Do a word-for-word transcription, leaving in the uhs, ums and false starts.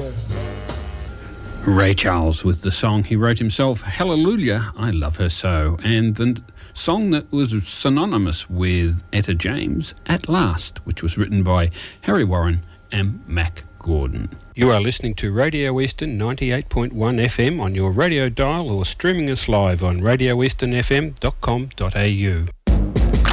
Ray Charles with the song he wrote himself, Hallelujah, I Love Her So, and the song that was synonymous with Etta James, At Last, which was written by Harry Warren and Mac Gordon. You are listening to Radio Eastern ninety-eight point one F M on your radio dial or streaming us live on radio eastern f m dot com dot a u.